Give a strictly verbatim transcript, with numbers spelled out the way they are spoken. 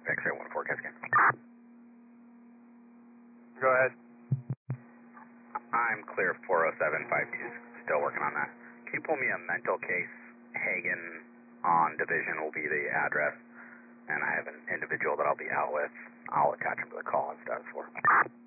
X-ray one four, Cascade. Go ahead. I'm clear four oh seven five two, still working on that. Can you pull me a mental case? Hagen on Division will be the address, and I have an individual that I'll be out with. I'll attach him to the call and status for.